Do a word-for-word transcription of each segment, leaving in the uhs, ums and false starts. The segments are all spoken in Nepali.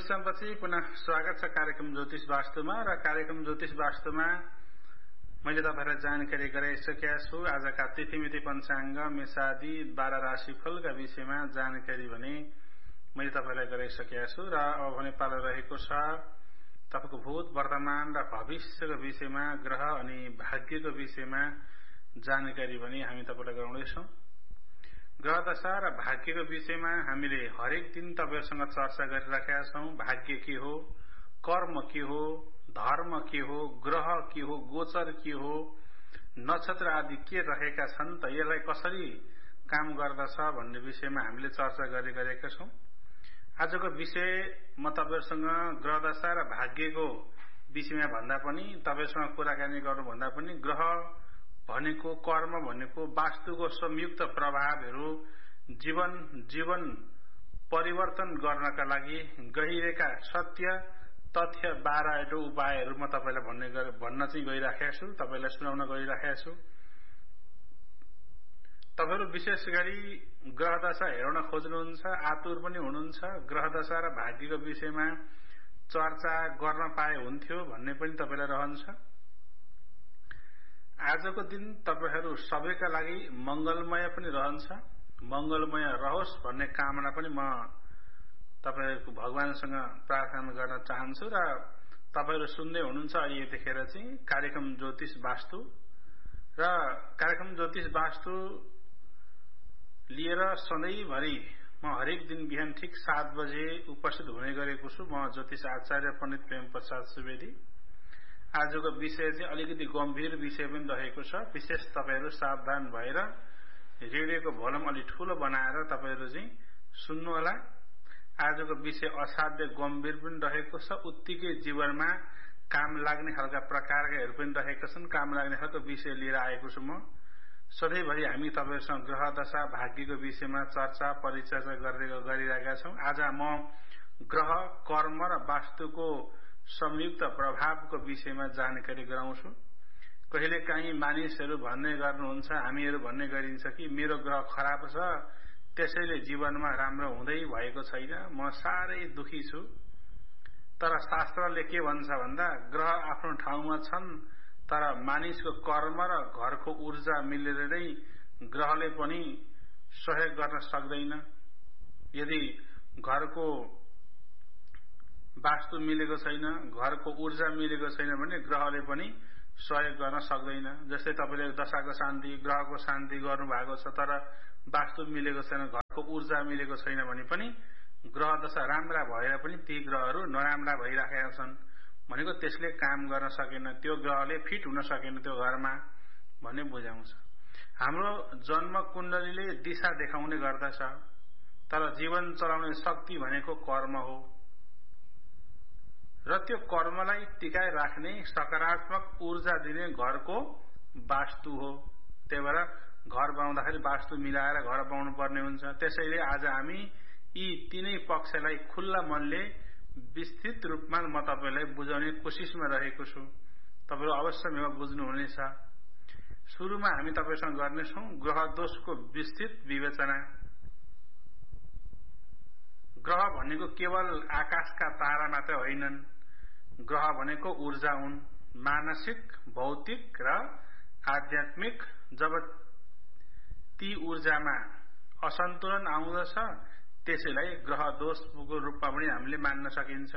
विश्रामपछि पुनः स्वागत छ कार्यक्रम ज्योतिष वास्तुमा र कार्यक्रम ज्योतिष वास्तुमा मैले तपाईहरुलाई जानकारी गराइसकेका छु। आजका तिथिमिति पञ्चाङ्ग मेषादि बाह्र राशिफलका विषयमा जानकारी भने मैले तपाईहरुलाई गराइसकेका छु र अब भने पालो रहेको छ तपाईको भूत वर्तमान र भविष्यको विषयमा ग्रह अनि भाग्यको विषयमा जानकारी भने हामी तपाईलाई गराउँदै छौं। ग्रह दशा र भाग्यको विषयमा हामीले हरेक दिन तपाईहरुसँग चर्चा गरिराखेका छौं। भाग्य के हो, कर्म के हो, धर्म के हो, ग्रह के हो, गोचर के हो, नक्षत्र आदि के रहेका छन् त यसलाई कसरी काम गर्दछ भन्ने विषयमा हामीले चर्चा गरिरहेका छौं। आजको विषय म तपाईहरुसँग ग्रह दशा र भाग्यको विषयमा भन्दा पनि तपाईहरुसँग कुराकानी गर्नु भन्दा पनि ग्रह भनेको कर्म भनेको वास्तुको संयुक्त प्रभावहरू जीवन जीवन परिवर्तन गर्नका लागि गहिरेका सत्य तथ्य बाह्रवटा उपायहरू म तपाईलाई भन्ने भन्न चाहिँ गइराखेको छु, तपाईलाई सुनाउन गइराखेको छु। तपाईहरु विशेष गरी ग्रह दशा हेर्न खोज्नुहुन्छ, आतुर पनि हुनुहुन्छ, ग्रह दशा र भाग्यको विषयमा चर्चा गर्न पाए हुन्थ्यो भन्ने पनि तपाईलाई रहन्छ। आजको दिन तपाईहरु सबैका लागि मंगलमय पनि रहन्छ, मंगलमय रहोस् भन्ने कामना पनि म तपाईहरुको भगवानसँग प्रार्थना गर्न चाहन्छु र तपाईहरु सुन्दै हुनुहुन्छ अहिले यतिखेर चाहिँ कार्यक्रम ज्योतिष वास्तु र कार्यक्रम ज्योतिष वास्तु लिएर सधैँभरि म हरेक दिन बिहान ठीक सात बजे उपस्थित हुने गरेको छु। म ज्योतिष आचार्य पण्डित प्रेम प्रसाद सुवेदी। आजको विषय चाहिँ अलिकति गम्भीर विषय पनि रहेको छ। विशेष तपाईहरु सावधान भएर रेडियोको भोल्युम अलि ठूलो बनाएर तपाईहरु चाहिँ सुन्नु होला। आजको विषय असाध्य गम्भीर पनि रहेको छ, उत्तिकै जीवनमा काम लाग्ने खालका प्रकारहरू पनि रहेका छन्। काम लाग्ने खालको विषय लिएर आएको छु म। सधैँभरि हामी तपाईहरुसँग ग्रह दशा भाग्यको विषयमा चर्चा परिचर्चा गर्दै गरिरहेका छौं। आज म ग्रह कर्म र वास्तुको संयुक्त प्रभावको विषयमा जानकारी गराउँछु। कहिलेकाहीँ मानिसहरू भन्ने गर्नुहुन्छ, हामीहरू भन्ने गरिन्छ कि मेरो ग्रह खराब छ त्यसैले जीवनमा राम्रो हुँदै भएको छैन, म साह्रै दुखी छु। तर शास्त्रले के भन्छ भन्दा ग्रह आफ्नो ठाउँमा छन्, तर मानिसको कर्म र घरको ऊर्जा मिलेर नै ग्रहले पनि सहयोग गर्न सक्दैन। यदि घरको वास्तु मिलेको छैन, घरको ऊर्जा मिलेको छैन भने ग्रहले पनि सहयोग गर्न सक्दैन। जस्तै तपाईले दशाको शान्ति ग्रहको शान्ति गर्नु भएको छ तर वास्तु मिलेको छैन, घरको ऊर्जा मिलेको छैन भने पनि ग्रह दशा राम्रा भएर पनि ती ग्रहहरू नराम्रा भइराखेका छन् भनेको त्यसले काम गर्न सकेन, त्यो ग्रहले फिट हुन सकेन त्यो घरमा भन्ने बुझाउँछ। हाम्रो जन्म कुण्डलीले दिशा देखाउने गर्दछ, तर जीवन चलाउने शक्ति भनेको कर्म हो र त्यो कर्मलाई टिकाइ राख्ने सकारात्मक ऊर्जा दिने घरको वास्तु हो। त्यही भएर घर बनाउँदाखेरि वास्तु मिलाएर घर बनाउनु पर्ने हुन्छ। त्यसैले आज हामी यी तीनै पक्षलाई खुल्ला मनले विस्तृत रूपमा म तपाईलाई बुझाउने कोसिसमा रहेको छु। तपाईहरु अवश्य मेमा बुझ्नुहुनेछ। सुरुमा हामी तपाईसँग गर्नेछौं ग्रह दोषको विस्तृत विवेचना। ग्रह भनेको केवल आकाशका तारा मात्र होइनन्, ग्रह भनेको ऊर्जा हुन्, मानसिक, भौतिक र आध्यात्मिक। जब ती ऊर्जामा असन्तुलन आउँदछ त्यसैलाई ग्रह दोषको रूपमा पनि हामीले मान्न सकिन्छ।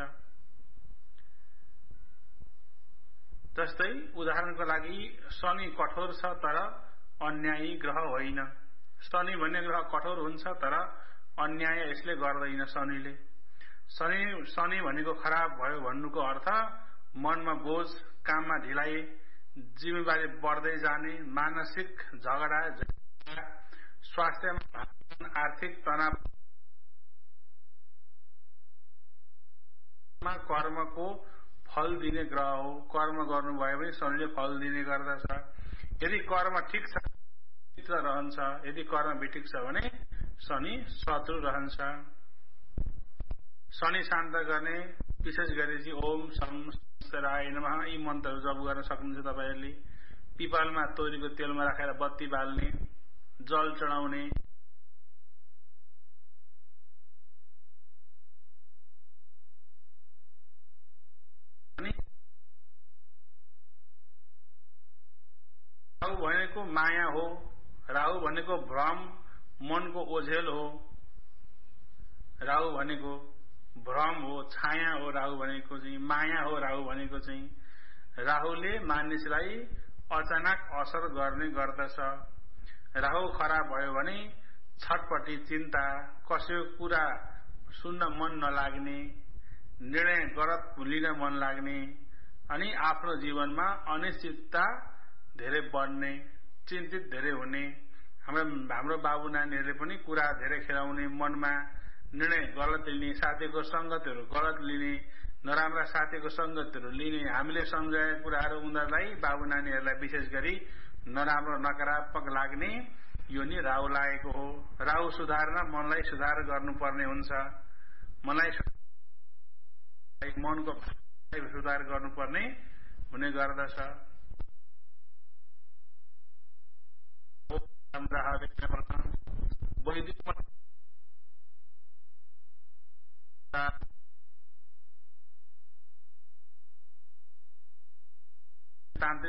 जस्तै उदाहरणको लागि शनि कठोर छ तर अन्यायी ग्रह होइन। शनि भन्ने ग्रह कठोर हुन्छ तर अन्याय यसले गर्दैन। शनिले शनि शनि भनेको खराब भयो भन्नुको अर्थ मनमा बोझ, काममा ढिलाइ, जिम्मेवारी बढ्दै जाने, मानसिक झगडा, स्वास्थ्यमा आर्थिक तनाव, कर्मको फल दिने ग्रह हो। कर्म गर्नुभयो भने शनिले फल दिने गर्दछ। यदि कर्म ठिक छ मित्र रहन्छ, यदि कर्म बेठिक छ भने शनि शत्रु रहन्छ। शनि शान्त गर्ने विशेष गरी चाहिँ ओम शं शराय नमः यी मन्त्रहरू जप गर्न सक्नुहुन्छ तपाईहरुले। पिपलमा तोरीको तेलमा राखेर बत्ती बाल्ने, जल चढाउने, भनेको माया हो, राहु भनेको भ्रम, मनको ओझेल हो। राहु भनेको भ्रम हो, छाया हो। राहु भनेको चाहिँ माया हो। राहु भनेको चाहिँ राहुले मानिसलाई अचानक असर गर्ने गर्दछ। राहु खराब भयो भने छटपटी, चिन्ता, कसैको कुरा सुन्न मन नलाग्ने, निर्णय गलत लिन मन लाग्ने अनि आफ्नो जीवनमा अनिश्चितता धेरै बढ्ने, चिन्तित धेरै हुने। हाम्रो हाम्रो बाबु नानीहरूले पनि कुरा धेरै खेलाउने, मनमा निर्णय गलत लिने, साथीको संगतहरू गलत लिने, नराम्रा साथीको संगतहरू लिने। हामीले सम्झाएका कुराहरू उनीहरूलाई, बाबु नानीहरूलाई विशेष गरी नराम्रो नकारात्मक लाग्ने, यो नि राहु लागेको हो। राहु सुधार्न मनलाई सुधार गर्नुपर्ने हुन्छ। मनलाई मनको सुधार गर्नुपर्ने हुने गर्दछ। वैदिक तान्त्रिक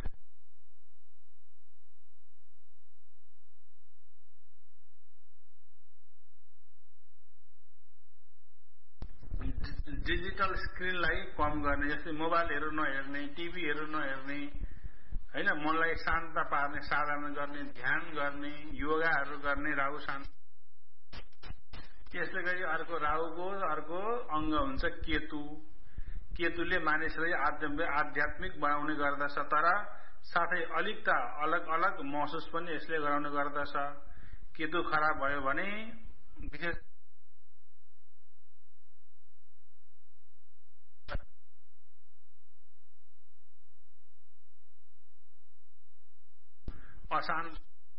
डिजिटल स्क्रिनलाई कम गर्ने, जस्तै मोबाइलहरू नहेर्ने, टिभीहरू नहेर्ने, होइन, मनलाई शान्त पार्ने साधना गर्ने, ध्यान गर्ने, योगाहरू गर्ने, राहु शान्त। त्यस्तै गरी अर्को राहुको अर्को अङ्ग हुन्छ केतु। केतुले मानिसलाई आध्यात्मिक बनाउने गर्दछ, तर साथै अलिकता अलग अलग महसुस पनि यसले गराउने गर्दछ। केतु खराब भयो भने विशेष अशान्त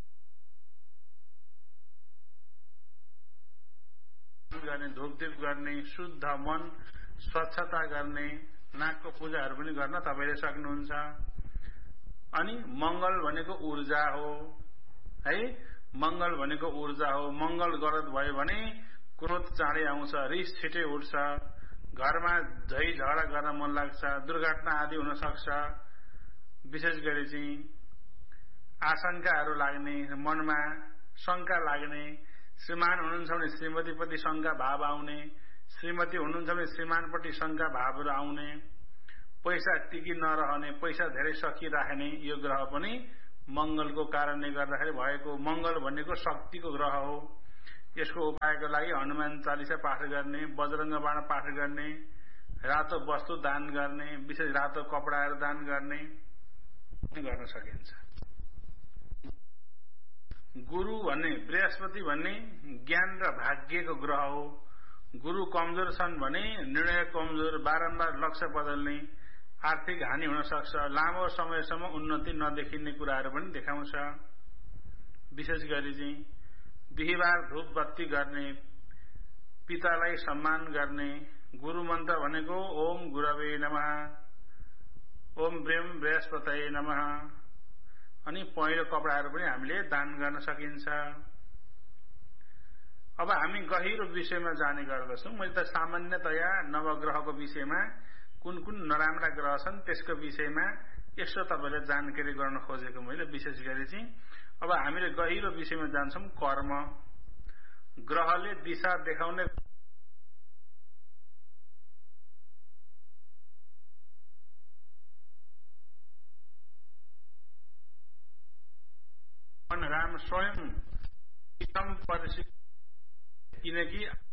गर्ने, धूपदीप गर्ने, शुद्ध मन, स्वच्छता गर्ने, नागको पूजाहरू पनि गर्न तपाईले सक्नुहुन्छ। अनि मंगल भनेको ऊर्जा हो है, मंगल भनेको ऊर्जा हो। मंगल गलत भयो भने क्रोध चाँडै आउँछ, रिस छिटै उठ्छ, घरमा झै झगडा गर्न मन लाग्छ, दुर्घटना आदि हुन सक्छ। विशेष गरी चाहिँ आशंकाहरू लाग्ने, मनमा शंका लाग्ने, श्रीमान हुनुहुन्छ भने श्रीमतीप्रति शंका भाव आउने, श्रीमती हुनुहुन्छ भने श्रीमानप्रति शंका भावहरू आउने, पैसा टिकी नरहने, पैसा धेरै सकिराख्ने, यो ग्रह पनि मंगलको कारणले गर्दाखेरि भएको। मंगल भनेको शक्तिको ग्रह हो। यसको उपायको लागि हनुमान चालिसा पाठ गर्ने, बजरंग बाण पाठ गर्ने, रातो वस्तु दान गर्ने, विशेष रातो कपडाहरू दान गर्ने गर्न सकिन्छ। गुरु भन्ने, बृहस्पति भन्ने ज्ञान र भाग्यको ग्रह हो। गुरु कमजोर छन् भने निर्णय कमजोर, बारम्बार लक्ष्य बदल्ने, आर्थिक हानि हुन सक्छ, लामो समयसम्म उन्नति नदेखिने कुराहरू पनि देखाउँछ। विशेष गरी चाहिँ बिहिबार धूप बत्ती गर्ने, पितालाई सम्मान गर्ने। गुरु मन्त्र भनेको ओम गुरवे नमः, ओम ब्रह्म बृहस्पतये नमः। अनि पहेँलो कपडाहरू पनि हामीले दान गर्न सकिन्छ। अब हामी गहिरो विषयमा जाने गर्दछौँ। मैले त सामान्यतया नवग्रहको विषयमा कुन कुन नराम्रा ग्रह छन् त्यसको विषयमा यसो तपाईले जानकारी गर्न खोजेको मैले। विशेष गरी चाहिँ अब हामीले गहिरो विषयमा जान्छौँ। कर्म, ग्रहले दिशा देखाउने राम स्वयं परिचित, किनकि